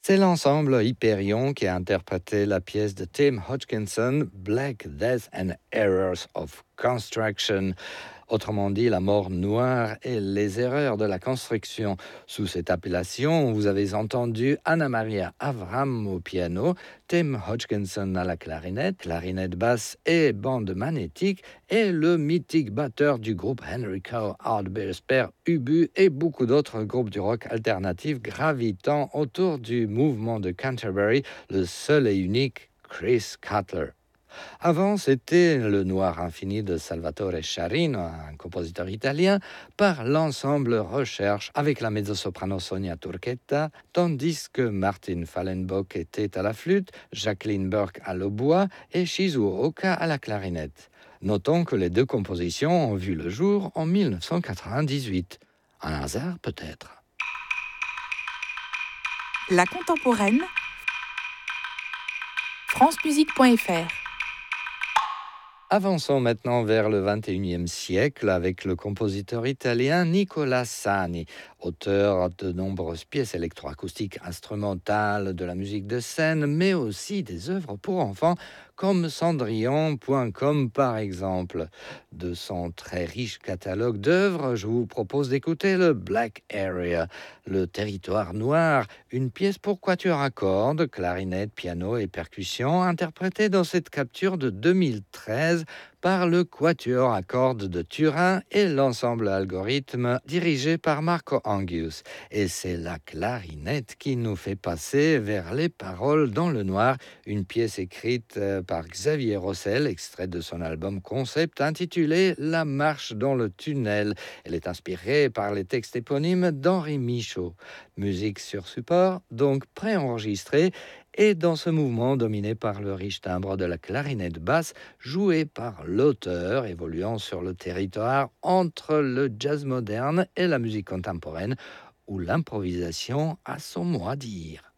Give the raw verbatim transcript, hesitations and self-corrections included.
C'est l'ensemble Hyperion qui a interprété la pièce de Tim Hodgkinson, Black Death and Errors of Construction. Autrement dit, la mort noire et les erreurs de la construction. Sous cette appellation, vous avez entendu Anna Maria Avram au piano, Tim Hodgkinson à la clarinette, clarinette basse et bande magnétique, et le mythique batteur du groupe Henrico Ardbeersper, Ubu et beaucoup d'autres groupes du rock alternatif gravitant autour du mouvement de Canterbury, le seul et unique Chris Cutler. Avant, c'était Le Noir infini de Salvatore Sciarrino, un compositeur italien, par l'ensemble Recherche avec la mezzo-soprano Sonia Turchetta, tandis que Martin Fallenbock était à la flûte, Jacqueline Burke à l'hautbois et Shizuo Oka à la clarinette. Notons que les deux compositions ont vu le jour en dix-neuf cent quatre-vingt-dix-huit. Un hasard peut-être. La contemporaine, francemusique point f r. Avançons maintenant vers le vingt et unième siècle avec le compositeur italien Nicola Sani, auteur de nombreuses pièces électroacoustiques instrumentales, de la musique de scène, mais aussi des œuvres pour enfants comme Cendrillon point com par exemple. De son très riche catalogue d'œuvres, je vous propose d'écouter le Black Area, le territoire noir, une pièce pour quatuor à cordes, clarinette, piano et percussions, interprétée dans cette capture de deux mille treize par le Quatuor à cordes de Turin et l'ensemble Algorithme dirigé par Marco Angius. Et c'est la clarinette qui nous fait passer vers les paroles dans le noir, une pièce écrite par Xavier Rossel, extrait de son album concept intitulé La marche dans le tunnel. Elle est inspirée par les textes éponymes d'Henri Michaud. Musique sur support, donc préenregistrée, et dans ce mouvement dominé par le riche timbre de la clarinette basse, joué par l'auteur, évoluant sur le territoire entre le jazz moderne et la musique contemporaine, où l'improvisation a son mot à dire.